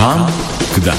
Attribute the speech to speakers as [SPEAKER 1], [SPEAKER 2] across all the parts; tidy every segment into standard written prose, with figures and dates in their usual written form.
[SPEAKER 1] Kam, kdaj?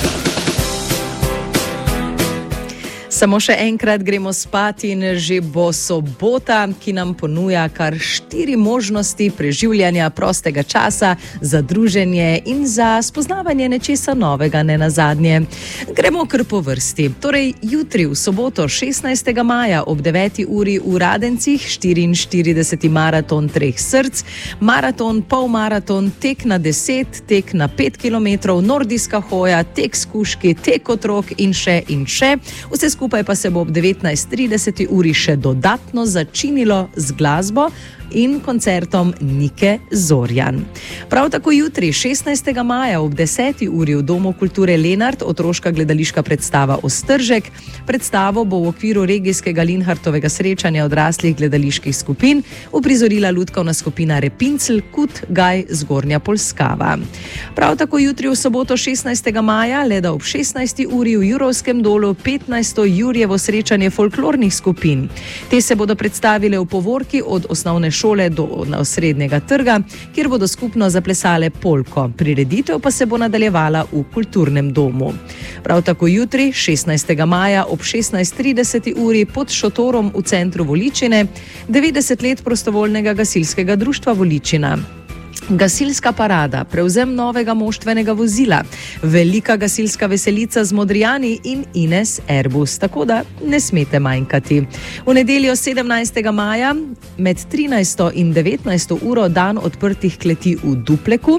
[SPEAKER 2] Samo še enkrat gremo spat in že bo sobota, ki nam ponuja kar 4 možnosti preživljanja prostega časa za druženje in za spoznavanje nečesa novega, ne nazadnje. Gremo kar po vrsti. Torej, jutri v soboto 16. maja ob 9. uri v Radencih 44. maraton 3 src, maraton, polmaraton, tek na 10, tek na 5 km, nordijska hoja, tek s kužki, tek otrok in še in še. Vse skupaj pa se bo ob 19:30 uri še dodatno začinilo z glasbo in koncertom Nike Zorjan. Prav tako jutri, 16. maja ob 10. uri v Domu kulture Lenart otroška gledališka predstava Ostržek. Predstavo bo v okviru regijskega Linhartovega srečanja odraslih gledaliških skupin uprizorila lutkovna skupina Repincl, Kut, Gaj, Zgornja Polskava. Prav tako jutri v soboto 16. maja, leda ob 16. uri v Jurovskem dolu 15. Jurjevo srečanje folklornih skupin. Te se bodo predstavile v povorki od osnovne šole do osrednjega trga, kjer bodo skupno zaplesale polko. Prireditev pa se bo nadaljevala v kulturnem domu. Prav tako jutri, 16. maja ob 16:30 uri pod šotorom v centru Voličine 90 let prostovoljnega gasilskega društva Voličina. Gasilska parada, prevzem novega moštvenega vozila, velika gasilska veselica z Modrijani in Ines Airbus, tako da ne smete manjkati. V nedeljo 17. maja med 13. in 19. uro dan odprtih kleti v Dupleku,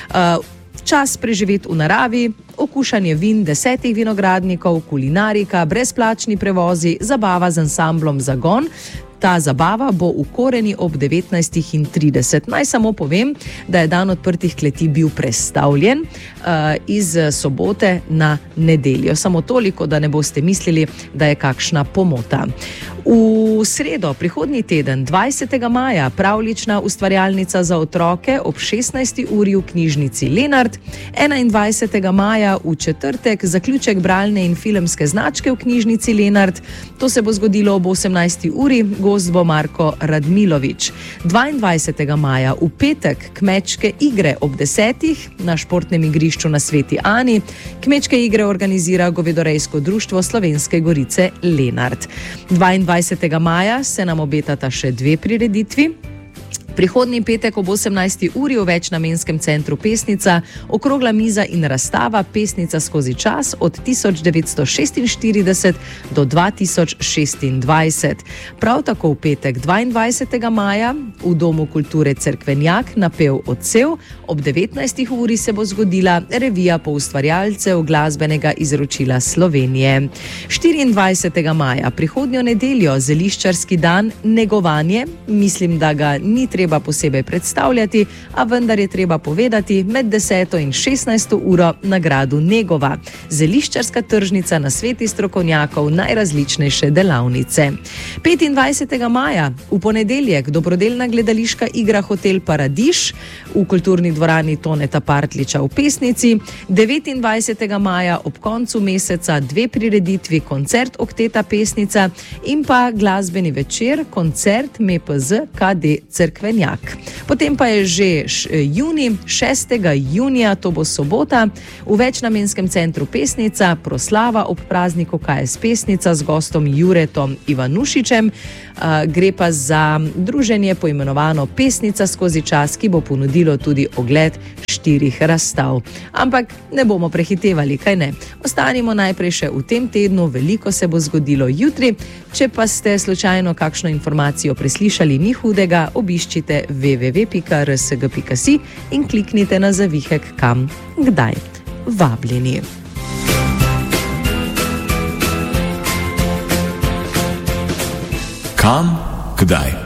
[SPEAKER 2] čas preživeti v naravi, okušanje vin 10 vinogradnikov, kulinarika, brezplačni prevozi, zabava z ansamblom Zagon. Ta zabava bo v Koreni ob 19:30. Naj samo povem, da je dan odprtih kleti bil prestavljen iz sobote na nedeljo. Samo toliko, da ne boste mislili, da je kakšna pomota. V sredo, prihodnji teden, 20. maja, pravljična ustvarjalnica za otroke ob 16. uri v knjižnici Lenart, 21. maja v četrtek zaključek bralne in filmske značke v knjižnici Lenart, to se bo zgodilo ob 18. uri, gost bo Marko Radmilovič. 22. maja v petek kmečke igre ob 10. na športnem igrišču na Sveti Ani. Kmečke igre organizira Govedorejsko društvo Slovenske Gorice Lenart. 22. maja se nam obetata še 2 prireditvi. Prihodnji petek ob 18. uri v večnamenskem centru Pesnica okrogla miza in razstava Pesnica skozi čas od 1946 do 2026. Prav tako v petek 22. maja v Domu kulture Cerkvenjak napev odsev. Ob 19. uri se bo zgodila revija poustvarjalcev glasbenega izročila Slovenije. 24. maja, prihodnjo nedeljo, zeliščarski dan Negovanje. Mislim, da ga ni treba posebej predstavljati, a vendar je treba povedati, med 10. in 16. uro na gradu Negova. Zeliščarska tržnica na sveti strokovnjakov, najrazličnejše delavnice. 25. maja, v ponedeljek, dobrodelna gledališka igra Hotel Paradiž v kulturni dvorani Toneta Partliča v Pesnici. 29. maja, ob koncu meseca, 2 prireditvi, koncert Okteta Pesnica in pa glasbeni večer, koncert MEPZ KD Cerkvenjak. Potem pa je že junij, 6. junija, to bo sobota, v večnamenskem centru Pesnica, proslava ob prazniku KS Pesnica z gostom Juretom Ivanušičem. Gre pa za druženje poimenovano Pesnica skozi čas, ki bo ponudilo tudi ogled 4 razstav. Ampak ne bomo prehitevali, kaj ne? Ostanimo najprej še v tem tednu, veliko se bo zgodilo jutri. Če pa ste slučajno kakšno informacijo preslišali, ni hudega, obiščite www.rsg.si in kliknite na zavihek Kam, kdaj. Vabljeni.
[SPEAKER 1] Kam, kdaj?